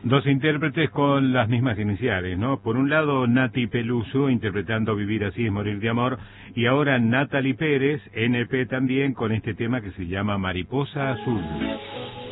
Dos intérpretes con las mismas iniciales, ¿no? Por un lado, Nati Peluso, interpretando Vivir así es morir de amor, y ahora Natalie Pérez, NP también, con este tema que se llama Mariposa Azul.